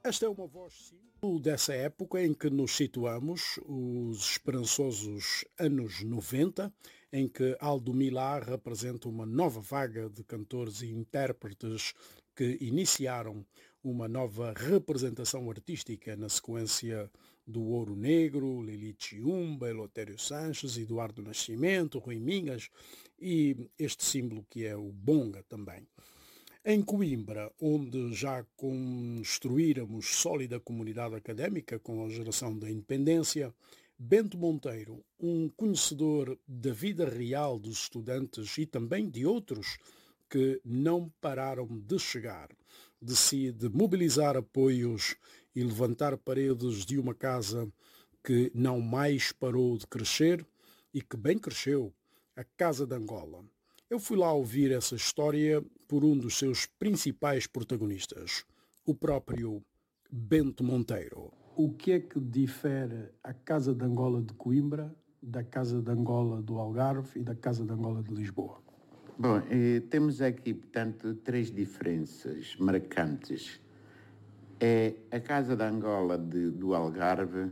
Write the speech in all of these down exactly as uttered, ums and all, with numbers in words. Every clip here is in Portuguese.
Esta é uma voz símbolo dessa época em que nos situamos, os esperançosos anos noventa, em que Aldo Milá representa uma nova vaga de cantores e intérpretes que iniciaram uma nova representação artística na sequência do Ouro Negro, Lili Chiumba, Eleutério Sanches, Eduardo Nascimento, Rui Minhas e este símbolo que é o bonga também. Em Coimbra, onde já construíramos sólida comunidade académica com a geração da independência, Bento Monteiro, um conhecedor da vida real dos estudantes e também de outros que não pararam de chegar, decide mobilizar apoios e levantar paredes de uma casa que não mais parou de crescer e que bem cresceu, a Casa de Angola. Eu fui lá ouvir essa história por um dos seus principais protagonistas, o próprio Bento Monteiro. O que é que difere a Casa de Angola de Coimbra da Casa de Angola do Algarve e da Casa de Angola de Lisboa? Bom, eh, temos aqui, portanto, três diferenças marcantes. É, a Casa de Angola de, do Algarve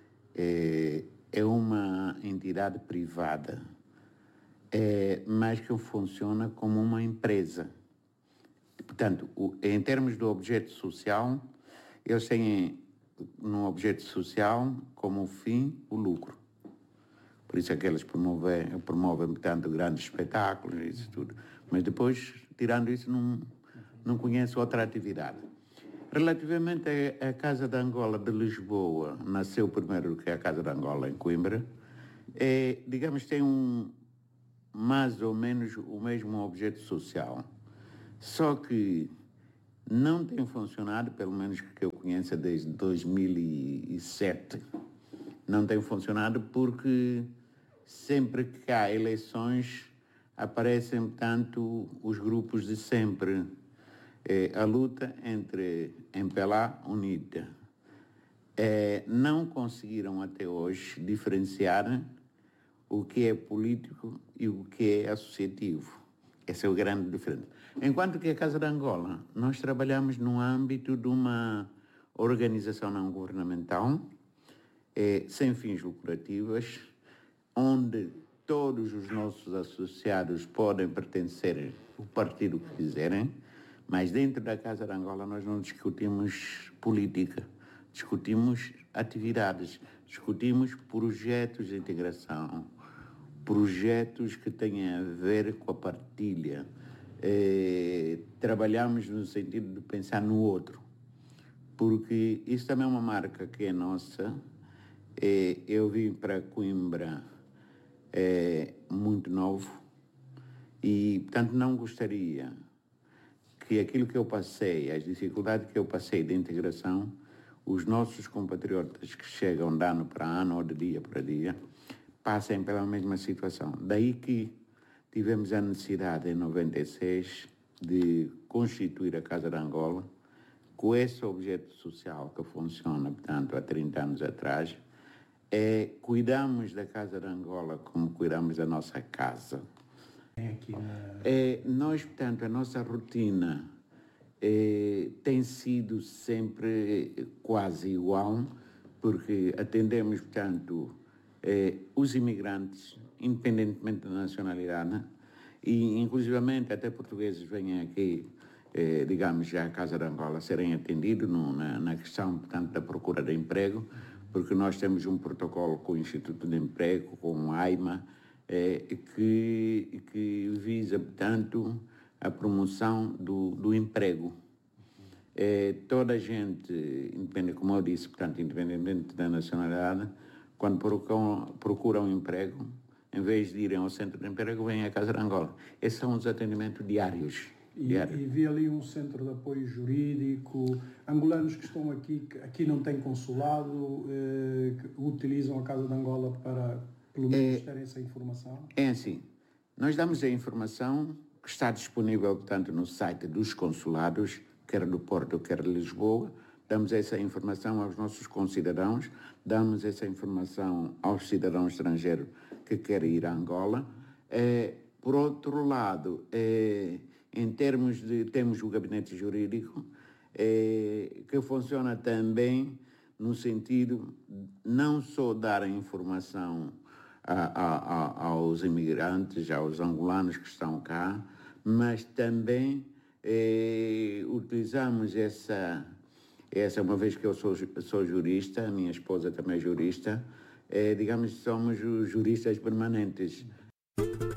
é, é uma entidade privada, é, mas que funciona como uma empresa. Portanto, o, em termos do objeto social, eles têm no objeto social como fim o lucro. Por isso é que eles promovem, promovem portanto, grandes espetáculos e isso tudo. Mas depois, tirando isso, não, não conheço outra atividade. Relativamente à Casa de Angola de Lisboa, nasceu primeiro do que a Casa de Angola em Coimbra, é, digamos, tem um mais ou menos o mesmo objeto social. Só que não tem funcionado, pelo menos que eu conheça desde dois mil e sete, não tem funcionado porque sempre que há eleições aparecem, tanto os grupos de sempre. É, a luta entre M P L A Unida. É, não conseguiram até hoje diferenciar o que é político e o que é associativo. Esse é o grande diferente. Enquanto que a Casa de Angola, nós trabalhamos no âmbito de uma organização não governamental, é, sem fins lucrativos, onde todos os nossos associados podem pertencer ao partido que quiserem, mas dentro da Casa de Angola nós não discutimos política, discutimos atividades, discutimos projetos de integração, projetos que têm a ver com a partilha. É, trabalhamos no sentido de pensar no outro, porque isso também é uma marca que é nossa. É, eu vim para Coimbra é, muito novo e, portanto, não gostaria que aquilo que eu passei, as dificuldades que eu passei de integração, os nossos compatriotas que chegam de ano para ano ou de dia para dia, passem pela mesma situação. Daí que tivemos a necessidade, em noventa e seis, de constituir a Casa de Angola, com esse objeto social que funciona, portanto, há trinta anos atrás. É, cuidamos da Casa de Angola como cuidamos da nossa casa. Aqui na... é, nós, portanto, a nossa rotina é, tem sido sempre quase igual, porque atendemos, portanto, é, os imigrantes, independentemente da nacionalidade, e inclusivamente até portugueses vêm aqui, é, digamos, já à Casa de Angola, serem atendidos no, na, na questão, portanto, da procura de emprego, porque nós temos um protocolo com o Instituto de Emprego, com o AIMA, é, que, que visa, portanto, a promoção do, do emprego. É, toda a gente, independente, como eu disse, portanto, independente da nacionalidade, quando procuram, procuram um emprego, em vez de irem ao centro de emprego, vêm à Casa de Angola. Esses são os atendimentos diários. E, e vi ali um centro de apoio jurídico, angolanos que estão aqui, que aqui não têm consulado, eh, que utilizam a Casa de Angola para, pelo menos, é, terem essa informação? É assim, nós damos a informação que está disponível, portanto, no site dos consulados, quer do Porto, quer de Lisboa, damos essa informação aos nossos concidadãos, damos essa informação aos cidadãos estrangeiros que querem ir a Angola. É, por outro lado, é, em termos de, temos o gabinete jurídico, é, que funciona também no sentido não só dar a informação a, a, a, aos imigrantes, aos angolanos que estão cá, mas também eh, utilizamos essa, essa, uma vez que eu sou, sou jurista, a minha esposa também é jurista, eh, digamos que somos os juristas permanentes.